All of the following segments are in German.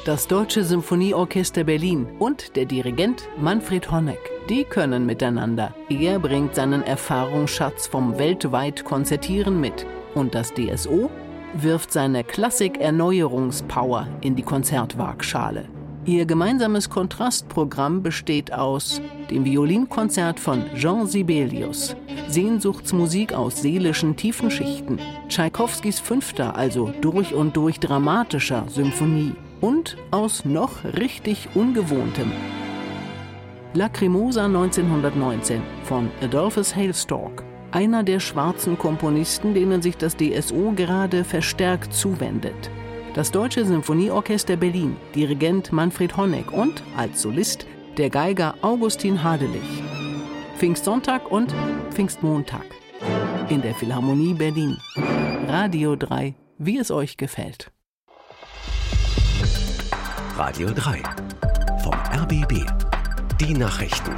Das Deutsche Symphonieorchester Berlin und der Dirigent Manfred Honeck, die können miteinander. Er bringt seinen Erfahrungsschatz vom weltweit Konzertieren mit. Und das DSO wirft seine Klassik-Erneuerungspower in die Konzertwaagschale. Ihr gemeinsames Kontrastprogramm besteht aus dem Violinkonzert von Jean Sibelius, Sehnsuchtsmusik aus seelischen tiefen Schichten, Tschaikowskis 5., also durch und durch dramatischer Symphonie und aus noch richtig Ungewohntem. Lacrimosa 1919 von Adolphus Hailstork, einer der schwarzen Komponisten, denen sich das DSO gerade verstärkt zuwendet. Das Deutsche Symphonieorchester Berlin, Dirigent Manfred Honeck und als Solist der Geiger Augustin Hadelich. Pfingstsonntag und Pfingstmontag in der Philharmonie Berlin. Radio 3, wie es euch gefällt. Radio 3 vom RBB. Die Nachrichten.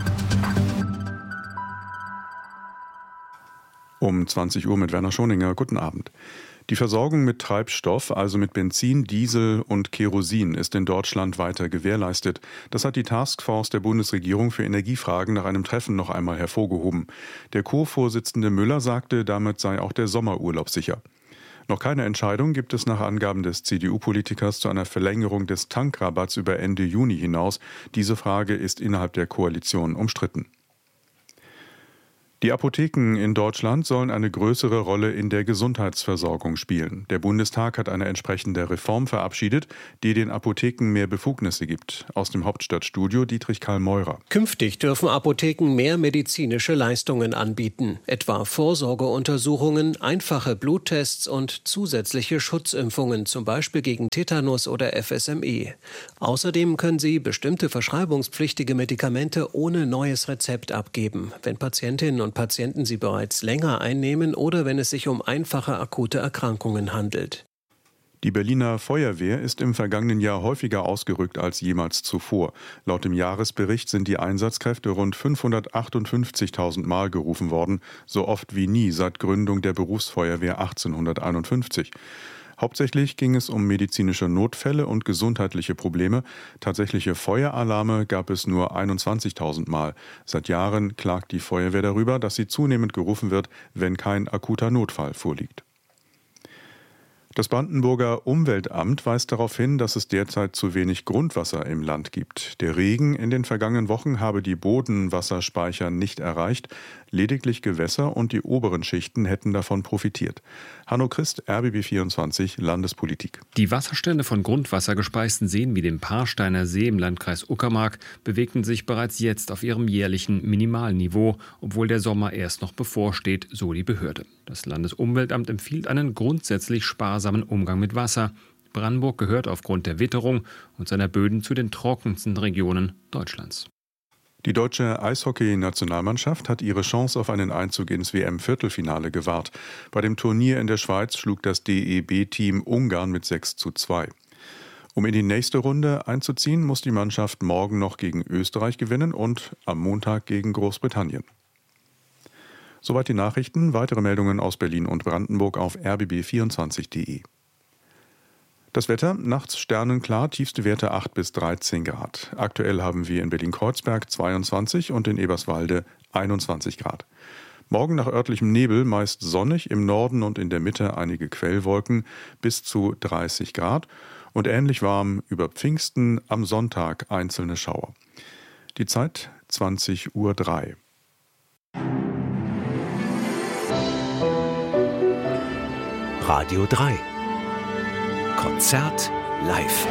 Um 20 Uhr mit Werner Schoninger. Guten Abend. Die Versorgung mit Treibstoff, also mit Benzin, Diesel und Kerosin, ist in Deutschland weiter gewährleistet. Das hat die Taskforce der Bundesregierung für Energiefragen nach einem Treffen noch einmal hervorgehoben. Der Co-Vorsitzende Müller sagte, damit sei auch der Sommerurlaub sicher. Noch keine Entscheidung gibt es nach Angaben des CDU-Politikers zu einer Verlängerung des Tankrabatts über Ende Juni hinaus. Diese Frage ist innerhalb der Koalition umstritten. Die Apotheken in Deutschland sollen eine größere Rolle in der Gesundheitsversorgung spielen. Der Bundestag hat eine entsprechende Reform verabschiedet, die den Apotheken mehr Befugnisse gibt. Aus dem Hauptstadtstudio Dietrich Karl Meurer. Künftig dürfen Apotheken mehr medizinische Leistungen anbieten, etwa Vorsorgeuntersuchungen, einfache Bluttests und zusätzliche Schutzimpfungen, zum Beispiel gegen Tetanus oder FSME. Außerdem können sie bestimmte verschreibungspflichtige Medikamente ohne neues Rezept abgeben, wenn Patientinnen und Patienten sie bereits länger einnehmen oder wenn es sich um einfache akute Erkrankungen handelt. Die Berliner Feuerwehr ist im vergangenen Jahr häufiger ausgerückt als jemals zuvor. Laut dem Jahresbericht sind die Einsatzkräfte rund 558.000 Mal gerufen worden, so oft wie nie seit Gründung der Berufsfeuerwehr 1851. Hauptsächlich ging es um medizinische Notfälle und gesundheitliche Probleme. Tatsächliche Feueralarme gab es nur 21.000 Mal. Seit Jahren klagt die Feuerwehr darüber, dass sie zunehmend gerufen wird, wenn kein akuter Notfall vorliegt. Das Brandenburger Umweltamt weist darauf hin, dass es derzeit zu wenig Grundwasser im Land gibt. Der Regen in den vergangenen Wochen habe die Bodenwasserspeicher nicht erreicht. Lediglich Gewässer und die oberen Schichten hätten davon profitiert. Hanno Christ, RBB 24, Landespolitik. Die Wasserstände von grundwassergespeisten Seen wie dem Paarsteiner See im Landkreis Uckermark bewegten sich bereits jetzt auf ihrem jährlichen Minimalniveau, obwohl der Sommer erst noch bevorsteht, so die Behörde. Das Landesumweltamt empfiehlt einen grundsätzlich sparsamen Umgang mit Wasser. Brandenburg gehört aufgrund der Witterung und seiner Böden zu den trockensten Regionen Deutschlands. Die deutsche Eishockey-Nationalmannschaft hat ihre Chance auf einen Einzug ins WM-Viertelfinale gewahrt. Bei dem Turnier in der Schweiz schlug das DEB-Team Ungarn mit 6:2. Um in die nächste Runde einzuziehen, muss die Mannschaft morgen noch gegen Österreich gewinnen und am Montag gegen Großbritannien. Soweit die Nachrichten. Weitere Meldungen aus Berlin und Brandenburg auf rbb24.de. Das Wetter, nachts sternenklar, tiefste Werte 8 bis 13 Grad. Aktuell haben wir in Berlin-Kreuzberg 22 und in Eberswalde 21 Grad. Morgen nach örtlichem Nebel meist sonnig, im Norden und in der Mitte einige Quellwolken bis zu 30 Grad und ähnlich warm über Pfingsten, am Sonntag einzelne Schauer. Die Zeit 20:03 Uhr. Radio 3 Konzert live.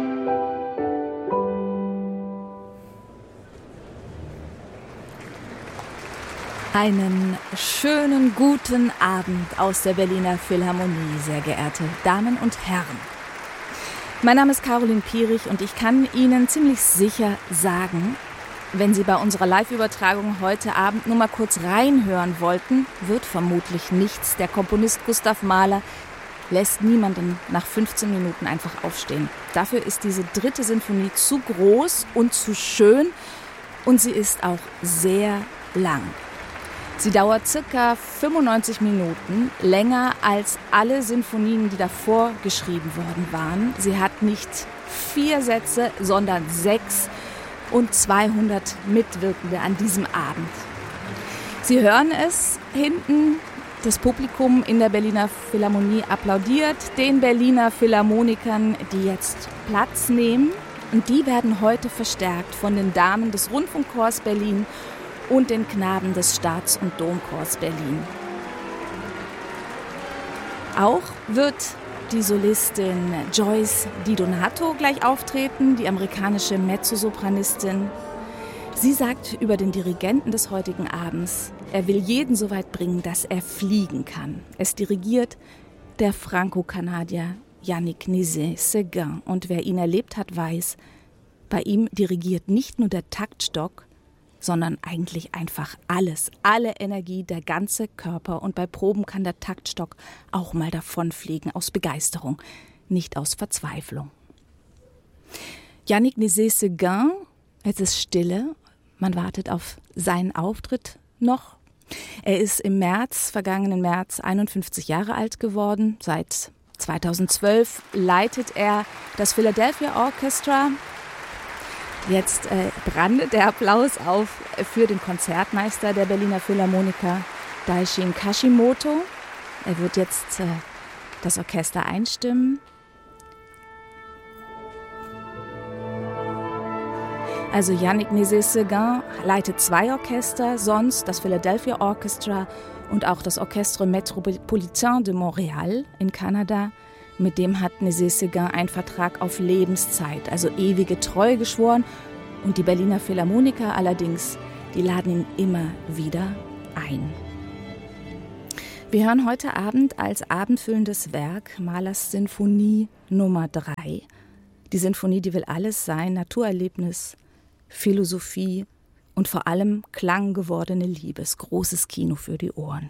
Einen schönen guten Abend aus der Berliner Philharmonie, sehr geehrte Damen und Herren. Mein Name ist Caroline Pierich und ich kann Ihnen ziemlich sicher sagen, wenn Sie bei unserer Live-Übertragung heute Abend nur mal kurz reinhören wollten, wird vermutlich nichts. Der Komponist Gustav Mahler lässt niemanden nach 15 Minuten einfach aufstehen. Dafür ist diese 3. Sinfonie zu groß und zu schön und sie ist auch sehr lang. Sie dauert ca. 95 Minuten, länger als alle Sinfonien, die davor geschrieben worden waren. Sie hat nicht 4 Sätze, sondern 6 und 200 Mitwirkende an diesem Abend. Sie hören es hinten, das Publikum in der Berliner Philharmonie applaudiert den Berliner Philharmonikern, die jetzt Platz nehmen. Und die werden heute verstärkt von den Damen des Rundfunkchors Berlin und den Knaben des Staats- und Domchors Berlin. Auch wird die Solistin Joyce Di Donato gleich auftreten, die amerikanische Mezzosopranistin. Sie sagt über den Dirigenten des heutigen Abends, er will jeden so weit bringen, dass er fliegen kann. Es dirigiert der Franco-Kanadier Yannick Nézet-Séguin. Und wer ihn erlebt hat, weiß, bei ihm dirigiert nicht nur der Taktstock, sondern eigentlich einfach alles, alle Energie, der ganze Körper. Und bei Proben kann der Taktstock auch mal davonfliegen, aus Begeisterung, nicht aus Verzweiflung. Yannick Nézet-Séguin, es ist Stille, man wartet auf seinen Auftritt noch. Er ist vergangenen März, 51 Jahre alt geworden. Seit 2012 leitet er das Philadelphia Orchestra. Jetzt brandet der Applaus auf für den Konzertmeister der Berliner Philharmoniker, Daishin Kashimoto. Er wird jetzt das Orchester einstimmen. Also Yannick Nézet-Séguin leitet 2 Orchester, sonst das Philadelphia Orchestra und auch das Orchestre Métropolitain de Montréal in Kanada. Mit dem hat Nézet-Séguin einen Vertrag auf Lebenszeit, also ewige Treue geschworen. Und die Berliner Philharmoniker allerdings, die laden ihn immer wieder ein. Wir hören heute Abend als abendfüllendes Werk Mahlers Sinfonie Nummer 3. Die Sinfonie, die will alles sein, Naturerlebnis, Philosophie und vor allem klanggewordene Liebe, großes Kino für die Ohren.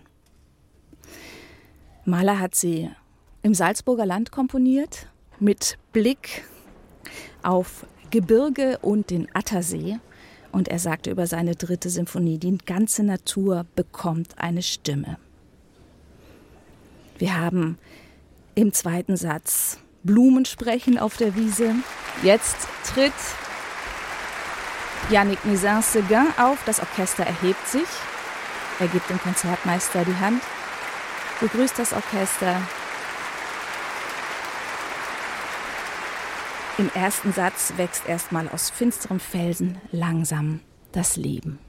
Mahler hat sie im Salzburger Land komponiert, mit Blick auf Gebirge und den Attersee. Und er sagte über seine 3. Symphonie, die ganze Natur bekommt eine Stimme. Wir haben im 2. Satz Blumen sprechen auf der Wiese. Jetzt tritt Yannick Nézet-Séguin auf, das Orchester erhebt sich. Er gibt dem Konzertmeister die Hand, begrüßt das Orchester. Im 1. Satz wächst erstmal aus finsterem Felsen langsam das Leben.